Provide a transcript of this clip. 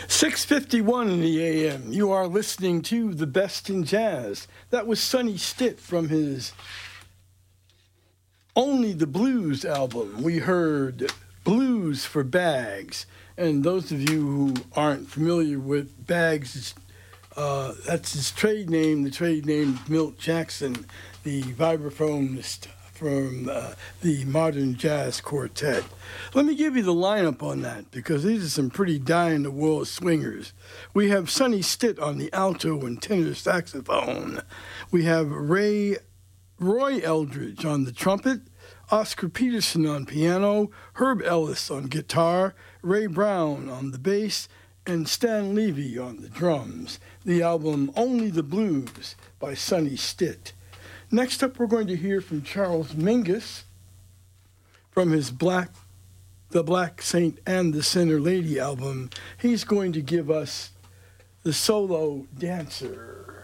6:51 in the AM. You are listening to The Best in Jazz. That was Sonny Stitt from his Only the Blues album. We heard Blues for Bags. And those of you who aren't familiar with Bags, that's his trade name. The trade name is Milt Jackson, the vibraphonist from the Modern Jazz Quartet. Let me give you the lineup on that, because these are some pretty die-in-the-wool swingers. We have Sonny Stitt on the alto and tenor saxophone. We have Roy Eldridge on the trumpet, Oscar Peterson on piano, Herb Ellis on guitar, Ray Brown on the bass, and Stan Levy on the drums. The album Only the Blues by Sonny Stitt. Next up, we're going to hear from Charles Mingus from his The Black Saint and the Sinner Lady album. He's going to give us The Solo Dancer.